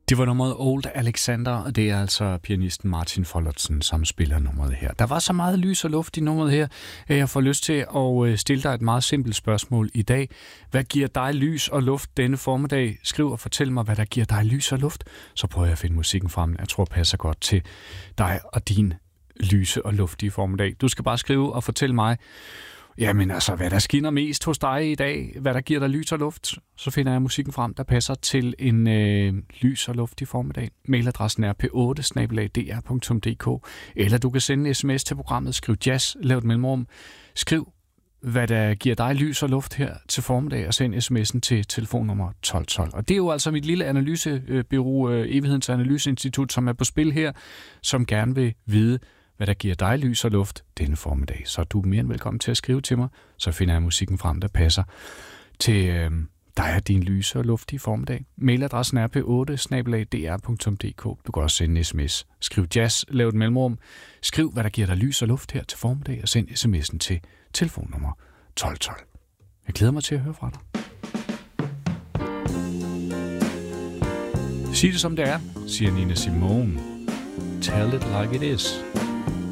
Det var nummeret Old Alexander, og det er altså pianisten Martin Follertsen, som spiller nummeret her. Der var så meget lys og luft i nummeret her, at jeg får lyst til at stille dig et meget simpelt spørgsmål i dag. Hvad giver dig lys og luft denne formiddag? Skriv og fortæl mig, hvad der giver dig lys og luft. Så prøver jeg at finde musikken frem. Jeg tror, passer godt til dig og din lyse og luftige formiddag. Du skal bare skrive og fortælle mig, jamen altså, hvad der skinner mest hos dig i dag, hvad der giver dig lys og luft, så finder jeg musikken frem, der passer til en lys og luftig formiddag. Mailadressen er p8@dr.dk, eller du kan sende en sms til programmet, skriv jazz, lav et mellemrum, skriv, hvad der giver dig lys og luft her til formiddag, og send sms'en til telefonnummer 1212. Og det er jo altså mit lille analysebureau, Evighedens Analyseinstitut, som er på spil her, som gerne vil vide, hvad der giver dig lys og luft denne formiddag. Så du er mere end velkommen til at skrive til mig, så finder jeg musikken frem, der passer til dig og din lyse og luftige formiddag. Mailadressen er p8@dr.dk. Du kan også sende en sms. Skriv jazz, lav et mellemrum. Skriv, hvad der giver dig lys og luft her til formiddag, og send sms'en til telefonnummer 1212. Jeg glæder mig til at høre fra dig. Sig det som det er, siger Nina Simone. Tell it like it is.